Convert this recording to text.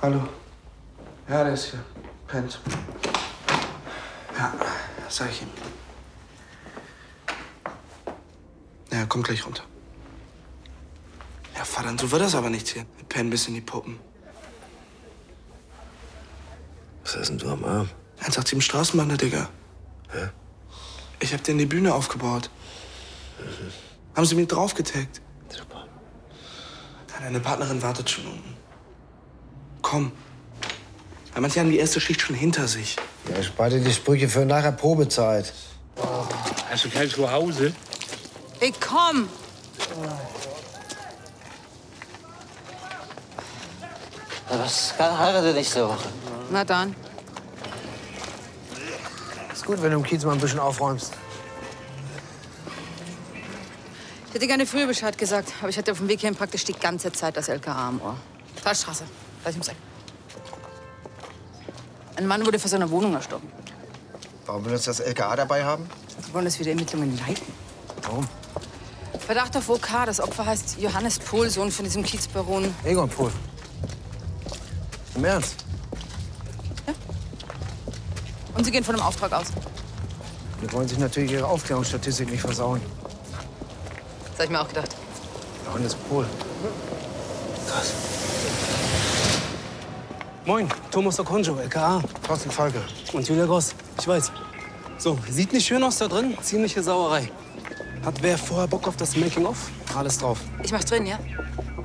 Hallo. Ja, der ist hier. Pennt. Ja, sag ich ihm. Ja, komm gleich runter. Ja, Vater, so wird das aber nichts hier. Wir pennen bis in die Puppen. Was hast denn du am Arm? 187 Straßenbahn, Digga. Hä? Ich hab dir die Bühne aufgebaut. Haben sie mich draufgetaggt. Super. Deine Partnerin wartet schon unten. Komm. Ja, manche haben die erste Schicht schon hinter sich. Ja, spar dir die Sprüche für nachher Probezeit. Hast du kein Zuhause? Ich komm. Was heiratet nächste Woche? Na dann. Ist gut, wenn du im Kiez mal ein bisschen aufräumst. Ich hätte gerne früher Bescheid gesagt, aber ich hatte auf dem Weg hierhin praktisch die ganze Zeit das LKA am Ohr. Talstraße, gleich ums Eck. Ein Mann wurde vor seiner Wohnung erstochen. Warum will uns das LKA dabei haben? Sie wollen, dass wir die Ermittlungen leiten. Warum? Verdacht auf OK. Das Opfer heißt Johannes Pohl, Sohn von diesem Kiezbaron. Egon Pohl. Im Ernst? Und Sie gehen von einem Auftrag aus. Die wollen sich natürlich ihre Aufklärungsstatistik nicht versauen. Das habe ich mir auch gedacht. Johannes Pohl. Krass. Moin, Thomas Okonjo, LKA. Thorsten Falke. Und Julia Gross. Ich weiß. So, sieht nicht schön aus da drin. Ziemliche Sauerei. Hat wer vorher Bock auf das Making-of? Alles drauf. Ich mach's drin, ja?